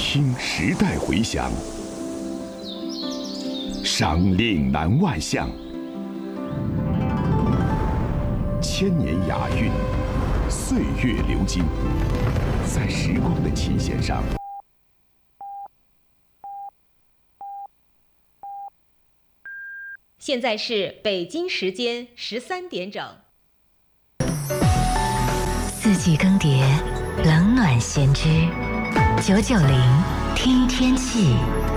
听时代回响，赏岭南外巷，千年雅韵，岁月流金，在时光的琴弦上。 现在是北京时间13点整。 四季更迭，冷暖闲知。990听天气。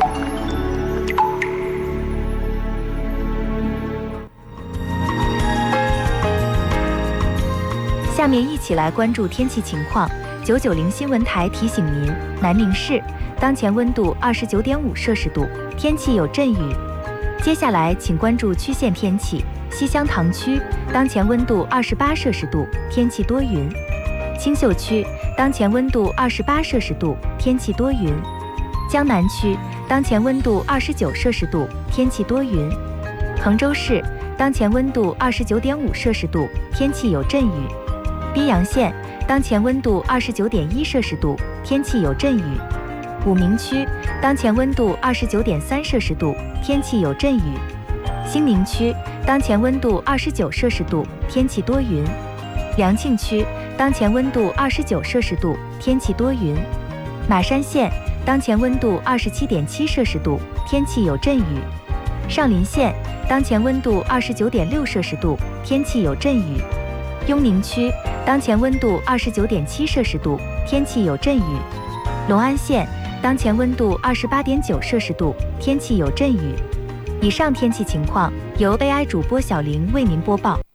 下面一起来关注天气情况。990新闻台提醒您：南宁市当前温度29.5摄氏度，天气有阵雨。接下来请关注区县天气。西乡塘区当前温度28摄氏度，天气多云。青秀区当前温度28摄氏度，天气多云。江南区当前温度29摄氏度，天气多云。衡州市当前温度29.5摄氏度，天气有阵雨。宾阳县当前温度29.1摄氏度，天气有阵雨。武鸣区当前温度29.3摄氏度，天气有阵雨。兴宁区当前温度29摄氏度，天气多云。良庆区当前温度29摄氏度，天气多云。马山县当前温度27.7摄氏度，天气有阵雨。上林县当前温度29.6摄氏度，天气有阵雨。雍宁区当前温度29.7摄氏度，天气有阵雨。隆安县当前温度28.9摄氏度，天气有阵雨。以上天气情况由 AI 主播小玲为您播报。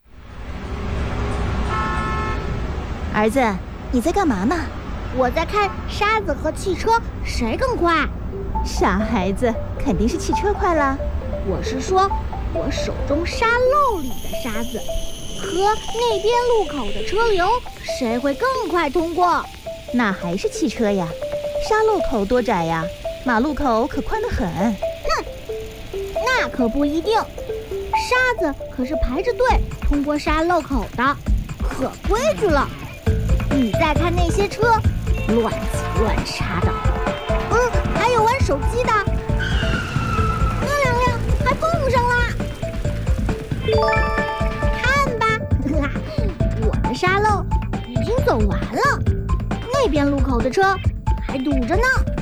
儿子，你在干嘛呢？ 我在看沙子和汽车谁更快。 傻孩子，肯定是汽车快啦。 我是说，我手中沙漏里的沙子和那边路口的车流，谁会更快通过？ 那还是汽车呀，沙漏口多窄呀，马路口可宽得很。 哼，那可不一定，沙子可是排着队通过沙漏口的，可规矩了。你再看那些车，乱挤乱插的，还有玩手机的，那两辆还碰上啦。看吧，我的沙漏已经走完了，那边路口的车还堵着呢。